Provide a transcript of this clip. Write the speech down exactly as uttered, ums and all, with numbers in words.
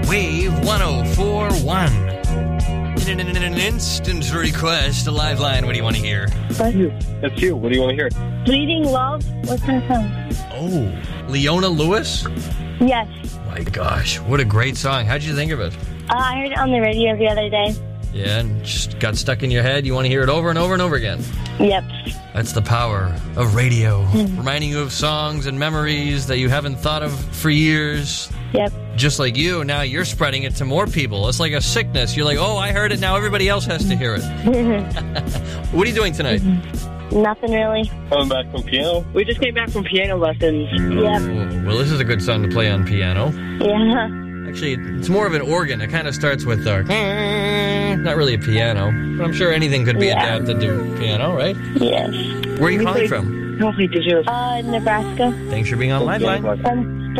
Wave one oh four point one. In an, in an instant request, a live line. What do you want to hear? That's you. That's you. What do you want to hear? Bleeding Love. What's that song? Oh, Leona Lewis? Yes. My gosh, what a great song. How'd you think of it? Uh, I heard it on the radio the other day. Yeah, and just got stuck in your head. You want to hear it over and over and over again. Yep. That's the power of radio. Reminding you of songs and memories that you haven't thought of for years. Yep. Just like you, now you're spreading it to more people. It's like a sickness. You're like, oh, I heard it, now everybody else has to hear it. What are you doing tonight? Nothing really. Coming back from piano? We just came back from piano lessons. Yep. Well, this is a good song to play on piano. Yeah. Actually, it's more of an organ. It kind of starts with a... Not really a piano. But I'm sure anything could be Yeah. adapted to piano, right? Yes. Where are you We calling played- from? Hopefully, did you? Uh, Nebraska. Thanks for being on Liveline. Um,